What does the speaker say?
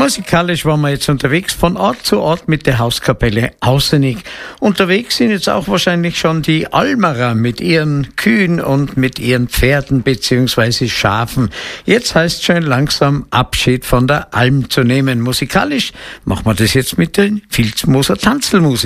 Musikalisch waren wir jetzt unterwegs von Ort zu Ort mit der Hauskapelle Außenig. Unterwegs sind jetzt auch wahrscheinlich schon die Almerer mit ihren Kühen und mit ihren Pferden bzw. Schafen. Jetzt heißt schön langsam Abschied von der Alm zu nehmen. Musikalisch machen wir das jetzt mit den Vilsmoser Tanzelmusik.